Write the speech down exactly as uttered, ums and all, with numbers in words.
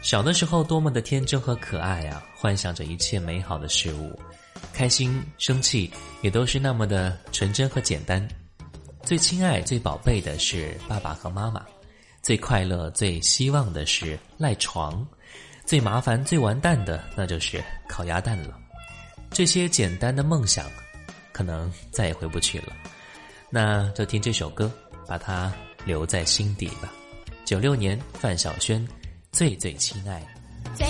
小的时候多么的天真和可爱啊，幻想着一切美好的事物，开心生气也都是那么的纯真和简单。最亲爱最宝贝的是爸爸和妈妈，最快乐最希望的是赖床，最麻烦最完蛋的那就是烤鸭蛋了。这些简单的梦想可能再也回不去了，那就听这首歌，把它留在心底吧。九六年范晓萱，最最亲爱。